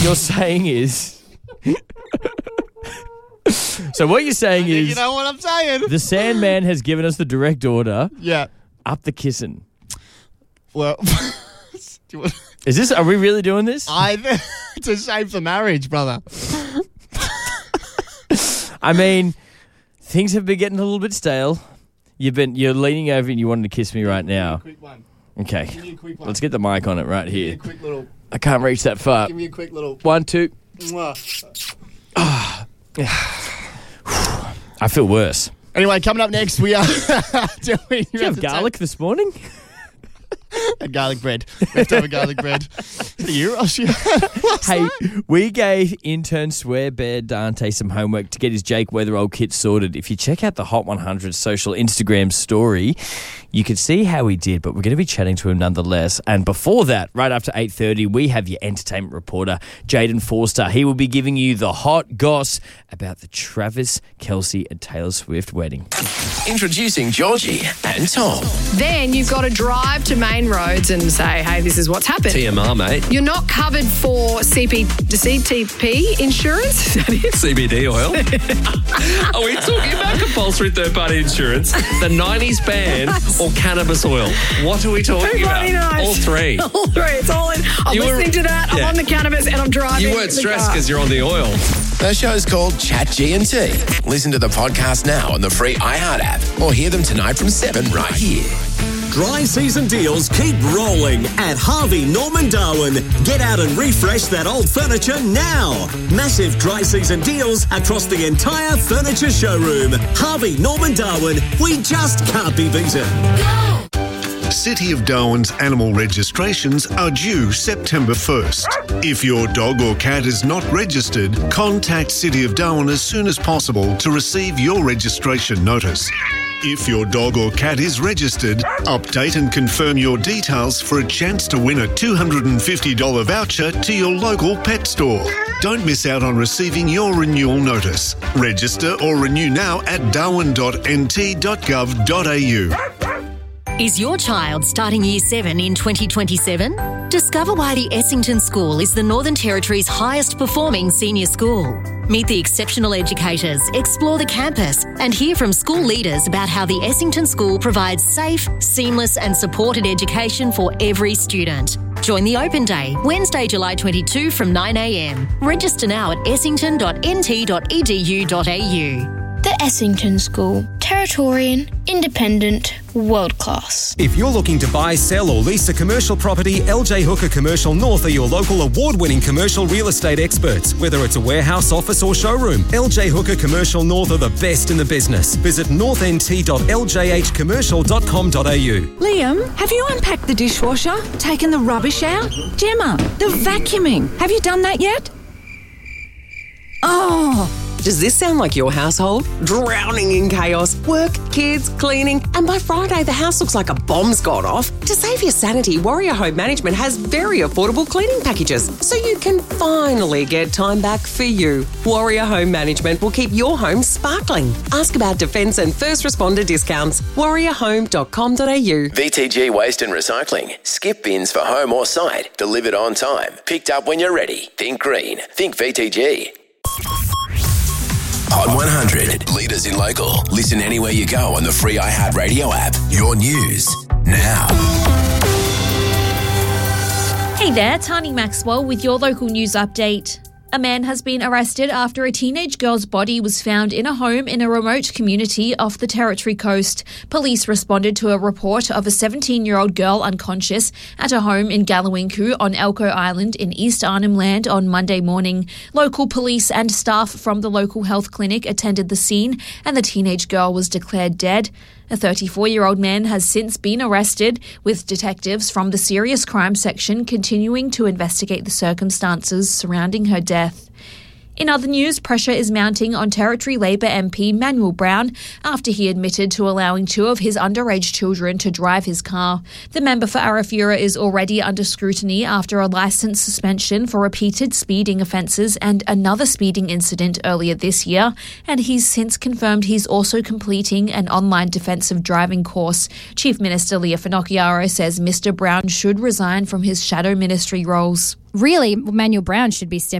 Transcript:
you're saying is... So what you're saying is... You know what I'm saying? The Sandman has given us the direct order. Yeah. Up the kissing. Well... Are we really doing this? It's a shame for marriage, brother. I mean, things have been getting a little bit stale. You're leaning over and you wanted to kiss me right now. Give me a quick one. Okay. Give me a quick one. Let's get the mic on it right here. Give me a quick little... I can't reach that far. Give me a quick little... 1, 2. I feel worse. Anyway, coming up next, we are doing... Did you have garlic this morning? And garlic bread. Leftover garlic bread. You, Hey, we gave intern Swear Bear Dante some homework to get his Jake Weatherall kit sorted. If you check out the Hot 100 social Instagram story, you can see how he did, but we're going to be chatting to him nonetheless. And before that, right after 8:30, we have your entertainment reporter, Jaden Forster. He will be giving you the hot goss about the Travis Kelce and Taylor Swift wedding. Introducing Georgie and Tom. Then you've got to drive to Main Roads and say, hey, this is what's happened. TMR, mate. You're not covered for CTP insurance? Is that it? CBD oil. Are we talking about compulsory third-party insurance, the 90s ban, or cannabis oil? What are we talking about? Knows. All three. All three. It's all in. I'm listening to that. Yeah. I'm on the cannabis and I'm driving. You weren't stressed because you're on the oil. The show's called Chat G&T. Listen to the podcast now on the free iHeart app or hear them tonight from 7 right here. Dry season deals keep rolling at Harvey Norman Darwin. Get out and refresh that old furniture now. Massive dry season deals across the entire furniture showroom. Harvey Norman Darwin, we just can't be beaten. City of Darwin's animal registrations are due September 1st. If your dog or cat is not registered, contact City of Darwin as soon as possible to receive your registration notice. If your dog or cat is registered, update and confirm your details for a chance to win a $250 voucher to your local pet store. Don't miss out on receiving your renewal notice. Register or renew now at darwin.nt.gov.au. Is your child starting Year 7 in 2027? Discover why the Essington School is the Northern Territory's highest performing senior school. Meet the exceptional educators, explore the campus, and hear from school leaders about how the Essington School provides safe, seamless and supported education for every student. Join the Open Day, Wednesday, July 22 from 9 a.m. Register now at essington.nt.edu.au. The Essington School. Territorian, independent, world class. If you're looking to buy, sell or lease a commercial property, LJ Hooker Commercial North are your local award-winning commercial real estate experts. Whether it's a warehouse, office or showroom, LJ Hooker Commercial North are the best in the business. Visit northnt.ljhcommercial.com.au. Liam, have you unpacked the dishwasher? Taken the rubbish out? Gemma, the vacuuming. Have you done that yet? Oh... Does this sound like your household? Drowning in chaos, work, kids, cleaning, and by Friday the house looks like a bomb's gone off? To save your sanity, Warrior Home Management has very affordable cleaning packages, so you can finally get time back for you. Warrior Home Management will keep your home sparkling. Ask about defence and first responder discounts. warriorhome.com.au. VTG Waste and Recycling. Skip bins for home or site. Delivered on time. Picked up when you're ready. Think green. Think VTG. Hot 100. Leaders in local. Listen anywhere you go on the free iHeart Radio app. Your news now. Hey there, Tani Maxwell with your local news update. A man has been arrested after a teenage girl's body was found in a home in a remote community off the Territory coast. Police responded to a report of a 17-year-old girl unconscious at a home in Gallowinku on Elcho Island in East Arnhem Land on Monday morning. Local police and staff from the local health clinic attended the scene and the teenage girl was declared dead. A 34-year-old man has since been arrested, with detectives from the Serious Crime Section continuing to investigate the circumstances surrounding her death. In other news, pressure is mounting on Territory Labor MP Manuel Brown after he admitted to allowing 2 of his underage children to drive his car. The member for Arafura is already under scrutiny after a licence suspension for repeated speeding offences and another speeding incident earlier this year, and he's since confirmed he's also completing an online defensive driving course. Chief Minister Leah Finocchiaro says Mr Brown should resign from his shadow ministry roles. Really, Manuel Brown should be stepping